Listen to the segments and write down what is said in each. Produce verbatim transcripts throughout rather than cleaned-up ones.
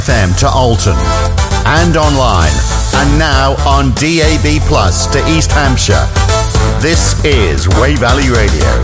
F M to Alton and online, and now on D A B Plus to East Hampshire. This is Wey Valley Radio.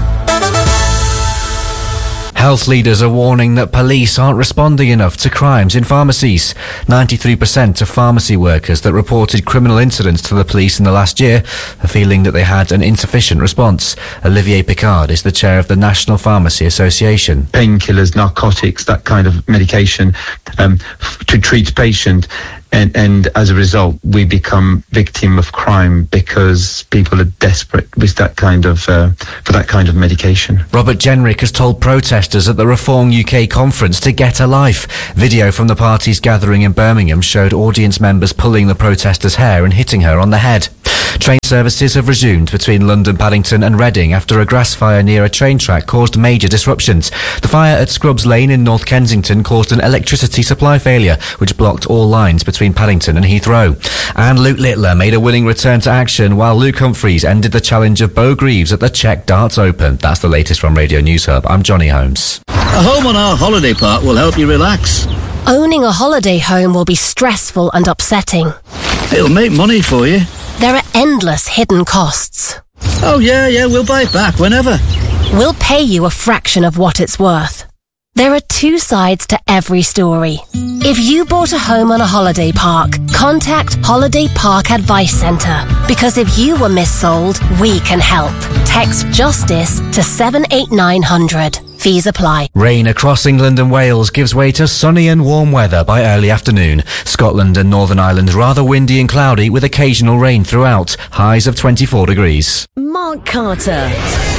Health leaders are warning that police aren't responding enough to crimes in pharmacies. ninety-three percent of pharmacy workers that reported criminal incidents to the police in the last year are feeling that they had an insufficient response. Olivier Picard is the chair of the National Pharmacy Association. Painkillers, narcotics, that kind of medication um, f- to treat patient. And, and as a result, we become victim of crime because people are desperate with that kind of uh, for that kind of medication. Robert Jenrick has told protesters at the Reform U K conference to get a life. Video from the party's gathering in Birmingham showed audience members pulling the protesters' hair and hitting her on the head. Train services have resumed between London, Paddington and Reading after a grass fire near a train track caused major disruptions. The fire at Scrubs Lane in North Kensington caused an electricity supply failure, which blocked all lines between Paddington and Heathrow. And Luke Littler made a winning return to action while Luke Humphreys ended the challenge of Bo Greaves at the Czech Darts Open. That's the latest from Radio News Hub. I'm Johnny Holmes. A home on our holiday park will help you relax. Owning a holiday home will be stressful and upsetting. It'll make money for you. There are endless hidden costs. Oh yeah, yeah, we'll buy it back whenever. We'll pay you a fraction of what it's worth. There are two sides to every story. If you bought a home on a holiday park, contact Holiday Park Advice Centre. Because if you were missold, we can help. Text JUSTICE to seven eight nine hundred. Fees apply. Rain across England and Wales gives way to sunny and warm weather by early afternoon. Scotland and Northern Ireland rather windy and cloudy with occasional rain throughout. Highs of twenty-four degrees. Mark Carter.